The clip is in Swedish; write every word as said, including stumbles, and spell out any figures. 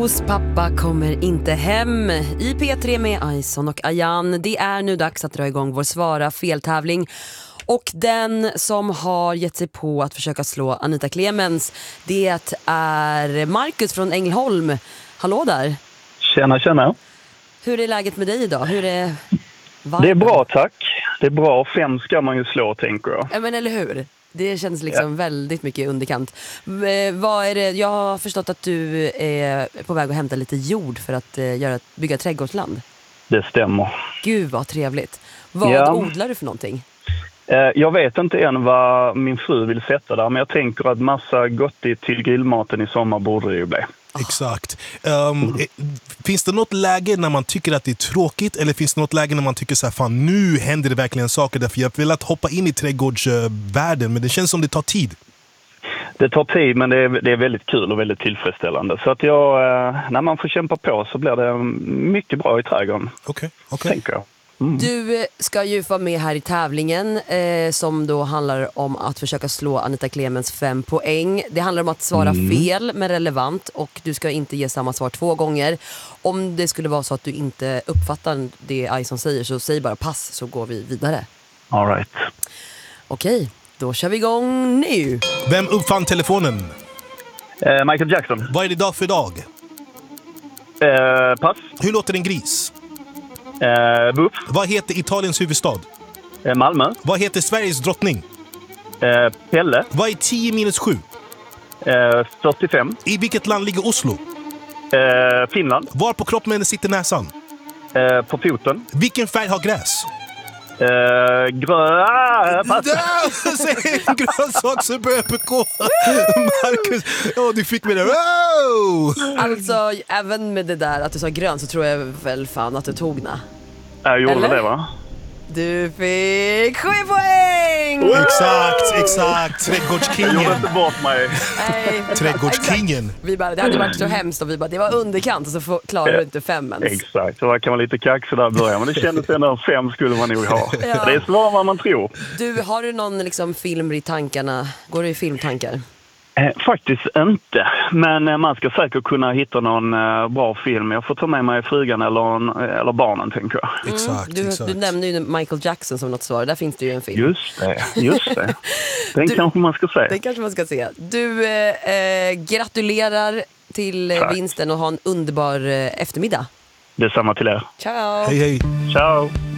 Keyos pappa kommer inte hem i P tre med Ison och Ayan. Det är nu dags att dra igång vår svara feltävling. Och den som har gett sig på att försöka slå Anita Clemens, det är Marcus från Ängelholm. Hallå där. Tjena, tjena. Hur är läget med dig idag? Hur är det är bra, tack. Det är bra. Fem ska man ju slå, tänker jag. Ja, men eller hur? Det känns liksom ja. väldigt mycket underkant. V- vad är det? Jag har förstått att du är på väg att hämta lite jord för att uh, göra, bygga trädgårdsland. Det stämmer. Gud vad trevligt. Vad ja. odlar du för någonting? Uh, jag vet inte än vad min fru vill sätta där, men jag tänker att massa gottigt till grillmaten i sommar borde det ju bli. Exakt. Um, mm. Finns det något läge när man tycker att det är tråkigt, eller finns det något läge när man tycker så här, fan nu händer det verkligen saker, därför jag vill att hoppa in i trädgårdsvärlden, men det känns som det tar tid. Det tar tid, men det är, det är väldigt kul och väldigt tillfredsställande. Så att jag, när man får kämpa på så blir det mycket bra i trädgården. Okej, okej. Tänker jag. Mm. Du ska ju vara med här i tävlingen eh, som då handlar om att försöka slå Anita Clemens fem poäng. Det handlar om att svara mm. fel men relevant, och du ska inte ge samma svar två gånger. Om det skulle vara så att du inte uppfattar det Ison säger, så säg bara pass, så går vi vidare. All right. Okej, då kör vi igång nu. Vem uppfann telefonen? Eh, Michael Jackson. Vad är det idag för dag? Eh, pass. Hur låter en gris? Eh, buff. Vad heter Italiens huvudstad? Eh, Malmö. Vad heter Sveriges drottning? Eh, Pelle. Vad är tio minus sju? Eh, fyrtiofem. I vilket land ligger Oslo? Eh, Finland. Var på kroppen sitter näsan? Eh, på foten. Vilken färg har gräs? Eh, grön... Ah, pass. Säg en grönsak så börjar på K. Marcus, oh, du fick mig där. Wow! Alltså, även med det där att du sa grön, så tror jag väl fan att du tog na. Jag gjorde Eller? det, va? Du fick sju poäng! Wow! Exakt, exakt. Trädgårdskingen. Jag gjorde inte bort mig. Nej, Trädgårdskingen. exakt. Vi bara, det hade varit så hemskt, och vi bara, det var underkant, och så får, klarar du inte fem ens. Exakt, så kan man lite kaxig där i början, men det kändes ändå fem skulle man nog ha. Ja. Det är svårare vad man tror. Du, har du någon liksom film i tankarna? Går du i filmtankar? Eh, faktiskt inte, men eh, man ska säkert kunna hitta någon eh, bra film. Jag får ta med mig frugan eller, en, eller barnen, tänker jag. Mm. Exakt, du, exakt. du nämnde ju Michael Jackson som något svar. Där finns det ju en film. Just det, just det. Den Du- kanske man ska se. Den kanske man ska se. Du, eh, eh, gratulerar till eh, Tack. vinsten, och ha en underbar eh, eftermiddag. Detsamma till er. Ciao! Hej, hej. Ciao!